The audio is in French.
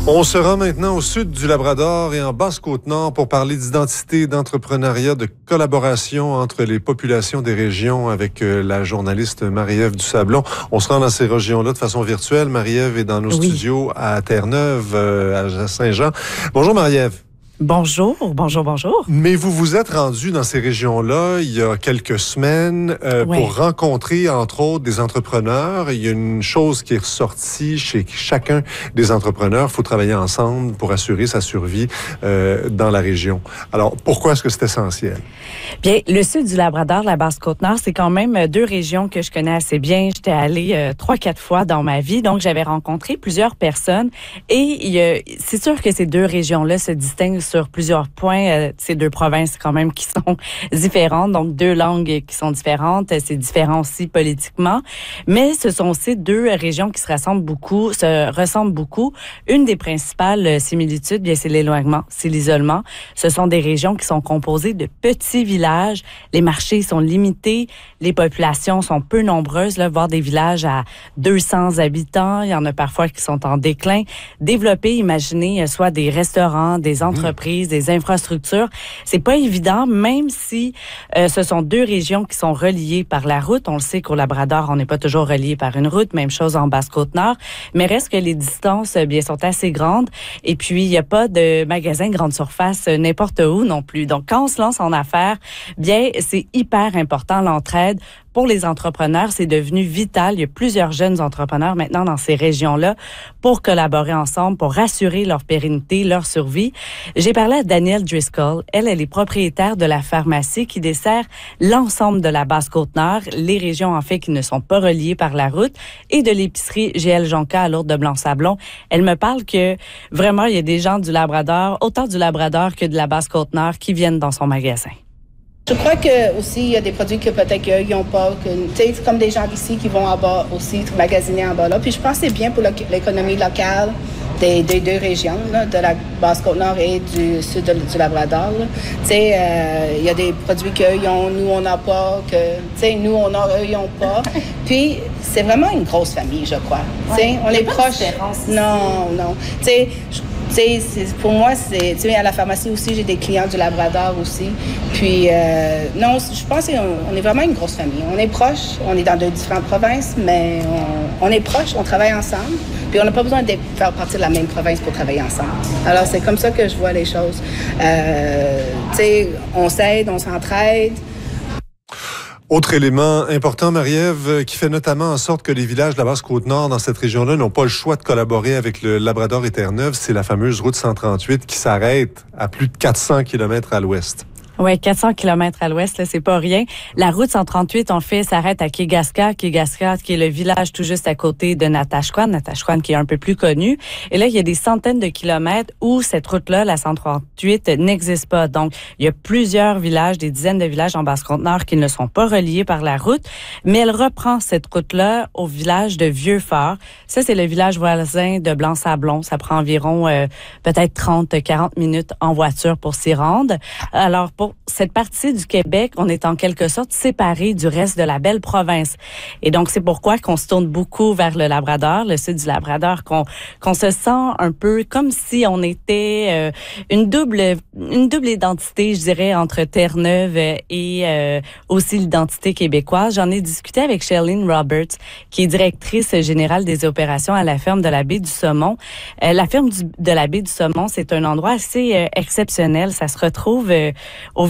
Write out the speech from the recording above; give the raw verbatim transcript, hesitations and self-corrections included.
On se rend maintenant au sud du Labrador et en Basse-Côte-Nord pour parler d'identité, d'entrepreneuriat, de collaboration entre les populations des régions avec euh, la journaliste Marie-Ève Dusablon. On se rend dans ces régions-là de façon virtuelle. Marie-Ève est dans nos oui. studios à Terre-Neuve, euh, à Saint-Jean. Bonjour Marie-Ève. Bonjour, bonjour, bonjour. Mais vous vous êtes rendu dans ces régions-là il y a quelques semaines euh, ouais. pour rencontrer, entre autres, des entrepreneurs. Il y a une chose qui est ressortie chez chacun des entrepreneurs. Il faut travailler ensemble pour assurer sa survie euh, dans la région. Alors, pourquoi est-ce que c'est essentiel? Bien, le sud du Labrador, la Basse-Côte-Nord, c'est quand même deux régions que je connais assez bien. J'étais allée euh, trois, quatre fois dans ma vie, donc j'avais rencontré plusieurs personnes. Et il, euh, c'est sûr que ces deux régions-là se distinguent sur plusieurs points. Euh, ces deux provinces quand même qui sont différentes, donc deux langues qui sont différentes. C'est différent aussi politiquement, mais ce sont aussi deux régions qui se rassemblent beaucoup, se ressemblent beaucoup. Une des principales similitudes, bien c'est l'éloignement, c'est l'isolement. Ce sont des régions qui sont composées de petits villages. Les marchés sont limités, les populations sont peu nombreuses, là, voire des villages à deux cents habitants. Il y en a parfois qui sont en déclin. Développer, imaginez, soit des restaurants, des entreprises, des infrastructures. C'est pas évident, même si euh, ce sont deux régions qui sont reliées par la route. On le sait qu'au Labrador, on n'est pas toujours relié par une route. Même chose en Basse-Côte-Nord. Mais reste que les distances, bien, sont assez grandes. Et puis, il n'y a pas de magasins grande surface euh, n'importe où non plus. Donc, quand on se lance en affaires, bien, c'est hyper important, l'entraide. Pour les entrepreneurs, c'est devenu vital. Il y a plusieurs jeunes entrepreneurs maintenant dans ces régions-là pour collaborer ensemble, pour assurer leur pérennité, leur survie. J'ai parlé à Danielle Driscoll. Elle, elle est propriétaire de la pharmacie qui dessert l'ensemble de la Basse-Côte-Nord, les régions en fait qui ne sont pas reliées par la route, et de l'épicerie G L Jonca à Lourdes de Blanc-Sablon. Elle me parle que vraiment, il y a des gens du Labrador, autant du Labrador que de la Basse-Côte-Nord qui viennent dans son magasin. Je crois que aussi il y a des produits que peut-être qu'ils n'ont pas, que, tu sais, comme des gens d'ici qui vont en bas aussi magasiner en bas là. Puis je pense que c'est bien pour l'économie locale des, des deux régions, là, de la Basse-Côte-Nord et du sud de, du Labrador. Tu sais, euh, il y a des produits qu'eux ont, nous on n'a pas, que tu sais, nous on a, eux ils n'ont pas. Puis c'est vraiment une grosse famille, je crois. Ouais, tu sais, on est proches. Non, non. Tu sais. T'sais, c'est, pour moi, c'est, tu sais, à la pharmacie aussi, j'ai des clients du Labrador aussi. Puis, euh, non, je pense qu'on on est vraiment une grosse famille. On est proches, on est dans deux différentes provinces, mais on, on est proches, on travaille ensemble. Puis, on n'a pas besoin de faire partie de la même province pour travailler ensemble. Alors, c'est comme ça que je vois les choses. Euh, tu sais, on s'aide, on s'entraide. Autre élément important, Marie-Ève, qui fait notamment en sorte que les villages de la Basse-Côte-Nord dans cette région-là n'ont pas le choix de collaborer avec le Labrador et Terre-Neuve, c'est la fameuse route cent trente-huit qui s'arrête à plus de quatre cents kilomètres à l'ouest. Oui, quatre cents kilomètres à l'ouest, là, c'est pas rien. La route cent trente-huit, en fait, s'arrête à Kegaska. Kegaska, qui est le village tout juste à côté de Natashquan. Natashquan, qui est un peu plus connu. Et là, il y a des centaines de kilomètres où cette route-là, la cent trente-huit, n'existe pas. Donc, il y a plusieurs villages, des dizaines de villages en Basse-Côte-Nord qui ne sont pas reliés par la route. Mais elle reprend cette route-là au village de Vieux-Fort. Ça, c'est le village voisin de Blanc-Sablon. Ça prend environ euh, peut-être trente à quarante minutes en voiture pour s'y rendre. Alors, pour cette partie du Québec, on est en quelque sorte séparé du reste de la belle province. Et donc, c'est pourquoi qu'on se tourne beaucoup vers le Labrador, le sud du Labrador, qu'on, qu'on se sent un peu comme si on était euh, une double une double identité, je dirais, entre Terre-Neuve et euh, aussi l'identité québécoise. J'en ai discuté avec Sherlyn Roberts, qui est directrice générale des opérations à la ferme de la baie du Saumon. Euh, la ferme du, de la baie du Saumon, c'est un endroit assez euh, exceptionnel. Ça se retrouve euh, au